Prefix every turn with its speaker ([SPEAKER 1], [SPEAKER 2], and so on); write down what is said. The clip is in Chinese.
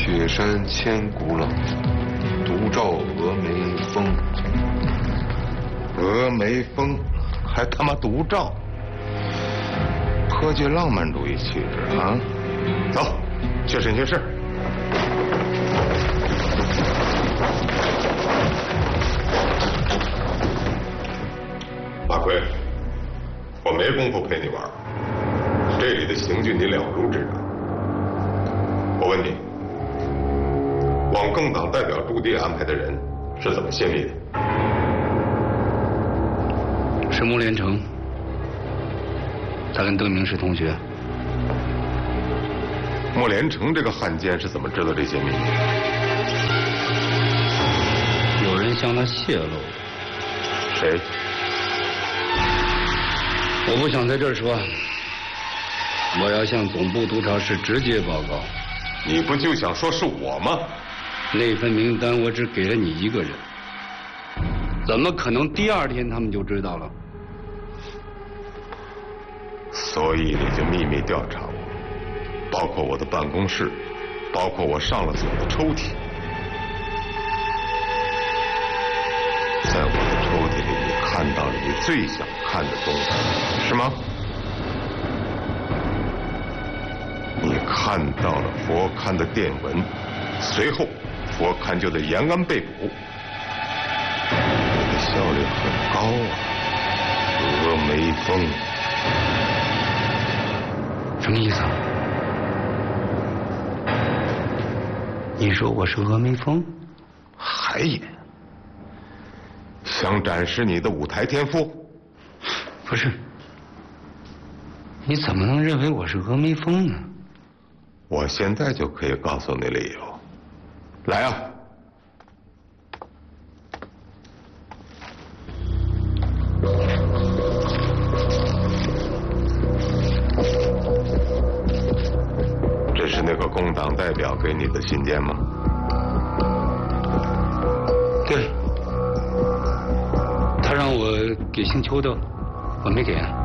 [SPEAKER 1] 雪山千古冷，独照峨眉峰。峨眉峰，还他妈独照，颇具浪漫主义气质啊！走，去审讯室。
[SPEAKER 2] 马奎，我没工夫陪你玩，这里的刑具你了如指掌。我问你，往共党代表驻地安排的人是怎么泄密的？
[SPEAKER 3] 是穆连成，他跟邓明是同学。
[SPEAKER 2] 穆连成这个汉奸是怎么知道这些秘密的？
[SPEAKER 3] 有人向他泄露。
[SPEAKER 2] 谁？
[SPEAKER 3] 我不想在这儿说，我要向总部督察室直接报告。
[SPEAKER 2] 你不就想说是我吗？
[SPEAKER 3] 那份名单我只给了你一个人，怎么可能第二天他们就知道了？
[SPEAKER 2] 所以你就秘密调查我，包括我的办公室，包括我上了锁的抽屉。在我的抽屉里，你看到了你最想看的东西，是吗？你看到了佛龛的电文，随后佛龛就得延安被捕。你的效率很高啊，峨眉峰。
[SPEAKER 3] 什么意思啊？你说我是峨眉峰？
[SPEAKER 2] 还演？想展示你的舞台天赋？
[SPEAKER 3] 不是，你怎么能认为我是峨眉峰呢？
[SPEAKER 2] 我现在就可以告诉你理由。来啊！这是那个工党代表给你的信件吗？
[SPEAKER 3] 对，他让我给姓邱的，我没给啊。